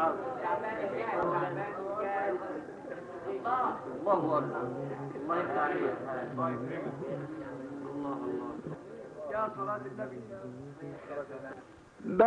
الله أكبر. الله يفتح عليك. الله الله. يا صلاة النبي.